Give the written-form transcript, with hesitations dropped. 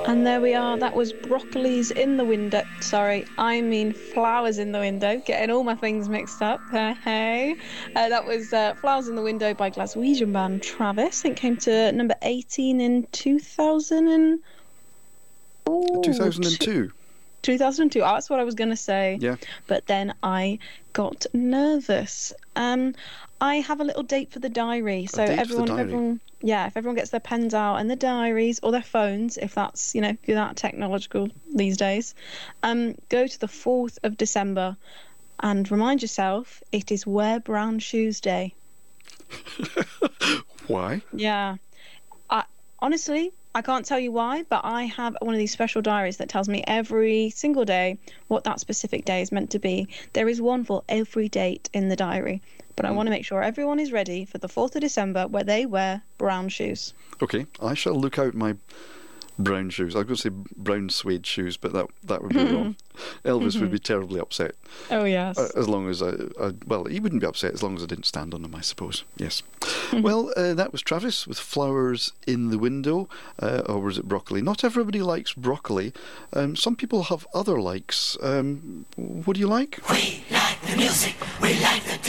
And there we are. That was Broccoli's in the Window. Sorry, I mean Flowers in the Window. Getting all my things mixed up. Hey. That was Flowers in the Window by Glaswegian band Travis. I think came to number 18 in 2002. 2002. Oh, that's what I was going to say. Yeah. But then I got nervous. I have a little date for the diary. So date for the diary. if everyone gets their pens out and their diaries or their phones, if that's, if you're that technological these days, go to the 4th of December and remind yourself it is Wear Brown Shoes Day. Why? Yeah. Honestly, I can't tell you why, but I have one of these special diaries that tells me every single day what that specific day is meant to be. There is one for every date in the diary, but I want to make sure everyone is ready for the 4th of December where they wear brown shoes. Okay, I shall look out my brown shoes. I was going to say brown suede shoes, but that would be wrong. Elvis would be terribly upset. Oh, yes. As long as well, he wouldn't be upset as long as I didn't stand on them, I suppose. Yes. Well, that was Travis with Flowers in the Window, or was it Broccoli? Not everybody likes broccoli. Some people have other likes. What do you like? We like the music, we like the